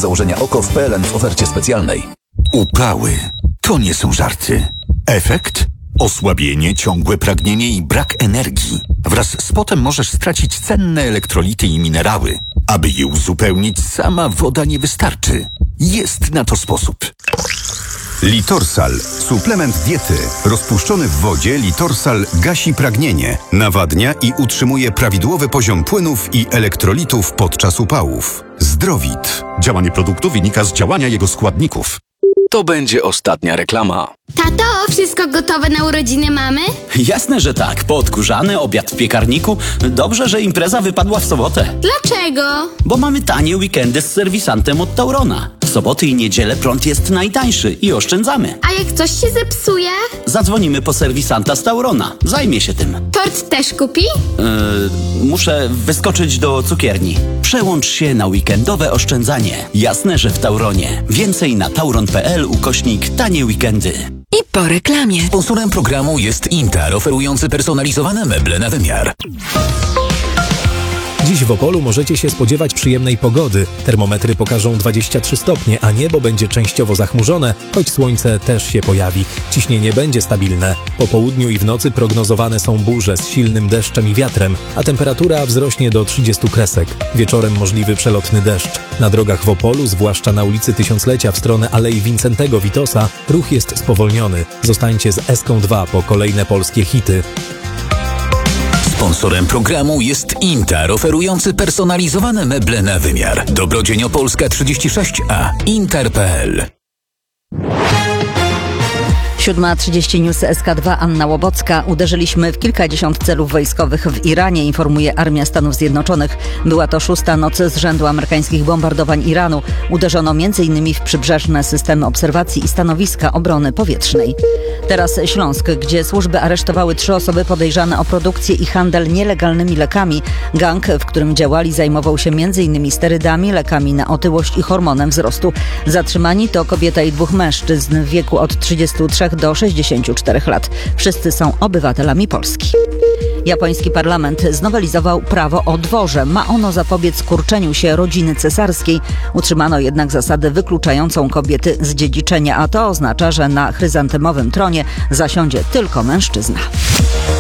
założenia oko w PLN w ofercie specjalnej. Upały. To nie są żarty. Efekt? Osłabienie, ciągłe pragnienie i brak energii. Wraz z potem możesz stracić cenne elektrolity i minerały. Aby je uzupełnić, sama woda nie wystarczy. Jest na to sposób. Litorsal. Suplement diety. Rozpuszczony w wodzie Litorsal gasi pragnienie, nawadnia i utrzymuje prawidłowy poziom płynów i elektrolitów podczas upałów. Zdrowit. Działanie produktu wynika z działania jego składników. To będzie ostatnia reklama. Tato, wszystko gotowe na urodziny mamy? Jasne, że tak. Poodkurzany, obiad w piekarniku. Dobrze, że impreza wypadła w sobotę. Dlaczego? Bo mamy tanie weekendy z serwisantem od Taurona. W soboty i niedzielę prąd jest najtańszy i oszczędzamy. A jak coś się zepsuje? Zadzwonimy po serwisanta z Taurona. Zajmie się tym. Tort też kupi? Muszę wyskoczyć do cukierni. Przełącz się na weekendowe oszczędzanie. Jasne, że w Tauronie. Więcej na tauron.pl/tanie weekendy. I po reklamie. Sponsorem programu jest Intar, oferujący personalizowane meble na wymiar. Dziś w Opolu możecie się spodziewać przyjemnej pogody. Termometry pokażą 23 stopnie, a niebo będzie częściowo zachmurzone, choć słońce też się pojawi. Ciśnienie będzie stabilne. Po południu i w nocy prognozowane są burze z silnym deszczem i wiatrem, a temperatura wzrośnie do 30 kresek. Wieczorem możliwy przelotny deszcz. Na drogach w Opolu, zwłaszcza na ulicy Tysiąclecia w stronę Alei Wincentego Witosa, ruch jest spowolniony. Zostańcie z Eską 2 po kolejne polskie hity. Sponsorem programu jest Intar, oferujący personalizowane meble na wymiar. Dobrodzień Opolska 36A. Intar.pl. 7:30 News SK2, Anna Łobocka. Uderzyliśmy w kilkadziesiąt celów wojskowych w Iranie, informuje Armia Stanów Zjednoczonych. Była to 6. noc z rzędu amerykańskich bombardowań Iranu. Uderzono m.in. w przybrzeżne systemy obserwacji i stanowiska obrony powietrznej. Teraz Śląsk, gdzie służby aresztowały 3 osoby podejrzane o produkcję i handel nielegalnymi lekami. Gang, w którym działali, zajmował się m.in. sterydami, lekami na otyłość i hormonem wzrostu. Zatrzymani to kobieta i 2 mężczyzn w wieku od 33 do 64 lat. Wszyscy są obywatelami Polski. Japoński parlament znowelizował prawo o dworze. Ma ono zapobiec kurczeniu się rodziny cesarskiej. Utrzymano jednak zasadę wykluczającą kobiety z dziedziczenia, a to oznacza, że na chryzantemowym tronie zasiądzie tylko mężczyzna.